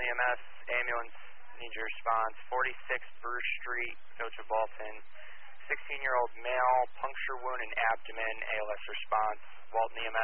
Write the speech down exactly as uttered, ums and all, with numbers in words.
E M S, ambulance, needs your response. forty-six Bruce Street, Village of Walton. sixteen-year-old male, puncture wound in abdomen, A L S response. Walton E M S.